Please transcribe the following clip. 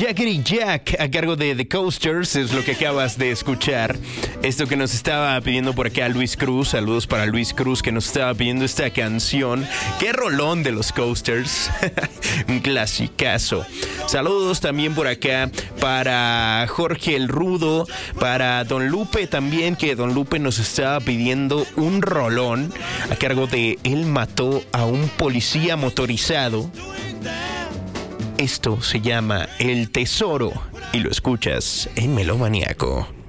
Jaggedy Jack a cargo de The Coasters es lo que acabas de escuchar. Esto que nos estaba pidiendo por acá Luis Cruz. Saludos para Luis Cruz que nos estaba pidiendo esta canción. ¡Qué rolón de los Coasters! Un clasicazo. Saludos también por acá para Jorge el Rudo, para Don Lupe también, que Don Lupe nos estaba pidiendo un rolón a cargo de Él mató a un policía motorizado. Esto se llama El Tesoro y lo escuchas en Melómaniaco.